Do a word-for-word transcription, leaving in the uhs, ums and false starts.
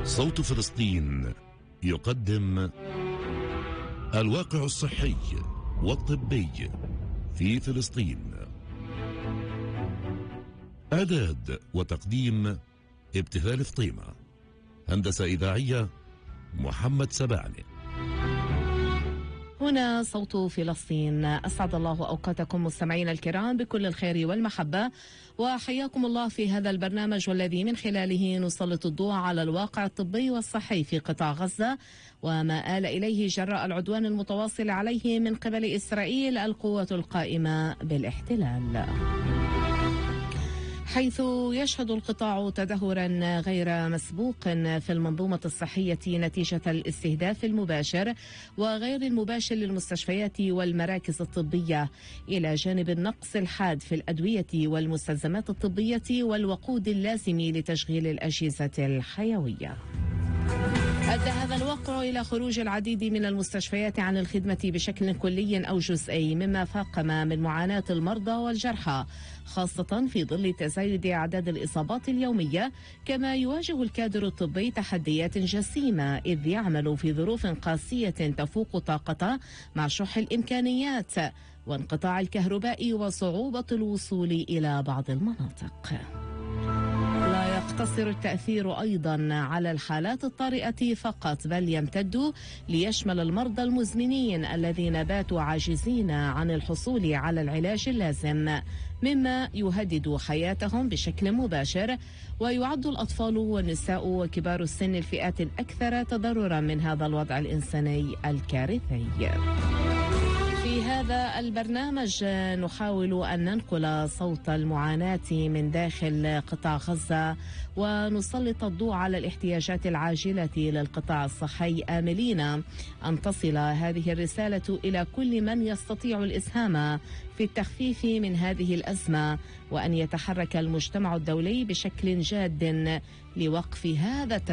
صوت فلسطين يقدم الواقع الصحي والطبي في فلسطين. إعداد وتقديم ابتهال فطيمة. هندسة إذاعية محمد سبعني. هنا صوت فلسطين. أسعد الله أوقاتكم مستمعينا الكرام بكل الخير والمحبة، وحياكم الله في هذا البرنامج والذي من خلاله نسلط الضوء على الواقع الطبي والصحي في قطاع غزة وما آل إليه جراء العدوان المتواصل عليه من قبل إسرائيل القوة القائمة بالاحتلال، حيث يشهد القطاع تدهورا غير مسبوق في المنظومة الصحية نتيجة الاستهداف المباشر وغير المباشر للمستشفيات والمراكز الطبية، إلى جانب النقص الحاد في الأدوية والمستلزمات الطبية والوقود اللازم لتشغيل الأجهزة الحيوية. أدى هذا الواقع إلى خروج العديد من المستشفيات عن الخدمة بشكل كلي أو جزئي، مما فاقم من معاناة المرضى والجرحى، خاصة في ظل تزايد أعداد الإصابات اليومية. كما يواجه الكادر الطبي تحديات جسيمة، إذ يعمل في ظروف قاسية تفوق طاقته مع شح الإمكانيات وانقطاع الكهرباء وصعوبة الوصول إلى بعض المناطق. لا يقتصر التأثير أيضا على الحالات الطارئة فقط، بل يمتد ليشمل المرضى المزمنين الذين باتوا عاجزين عن الحصول على العلاج اللازم، مما يهدد حياتهم بشكل مباشر. ويعد الأطفال والنساء وكبار السن الفئات الأكثر تضررا من هذا الوضع الإنساني الكارثي. في هذا البرنامج نحاول أن ننقل صوت المعاناة من داخل قطاع غزة ونسلط الضوء على الاحتياجات العاجلة للقطاع الصحي، آملين أن تصل هذه الرسالة إلى كل من يستطيع الإسهام في التخفيف من هذه الأزمة، وأن يتحرك المجتمع الدولي بشكل جاد لوقف هذا